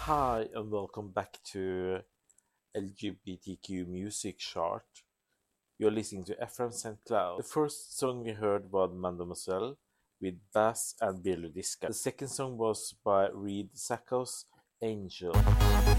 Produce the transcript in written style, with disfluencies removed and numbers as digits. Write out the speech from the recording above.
Hi, and welcome back to LGBTQ Music Chart. You're listening to Ephraim St. Cloud. The first song we heard was Mademoiselle with Bass and Billy Disca. The second song was by Reed Sackhouse, Angel.